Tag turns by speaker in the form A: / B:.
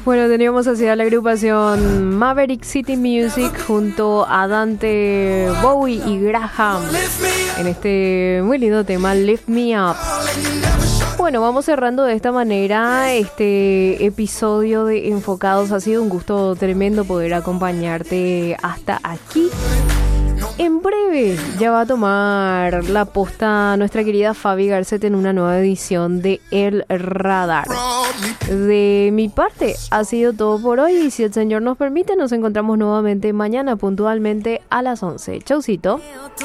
A: Bueno, teníamos así a la agrupación Maverick City Music junto a Dante Bowie y Graham en este muy lindo tema Lift Me Up. Bueno, vamos cerrando de esta manera este episodio de Enfocados. Ha sido un gusto tremendo poder acompañarte hasta aquí. En breve ya va a tomar la posta nuestra querida Fabi Garcet en una nueva edición de El Radar. De mi parte ha sido todo por hoy y si el Señor nos permite nos encontramos nuevamente mañana puntualmente a las 11. Chaucito.